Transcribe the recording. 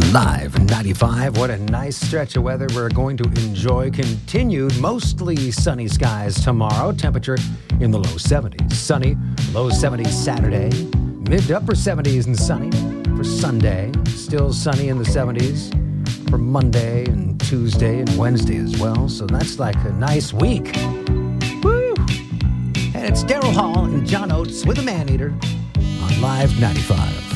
Live 95. What a nice stretch of weather we're going to enjoy. Continued mostly sunny skies tomorrow. Temperature in the low 70s. Sunny, low 70s Saturday. Mid to upper 70s and sunny for Sunday. Still sunny in the 70s for Monday and Tuesday and Wednesday as well. So that's like a nice week. Woo! And it's Daryl Hall and John Oates with a Man-Eater on Live 95.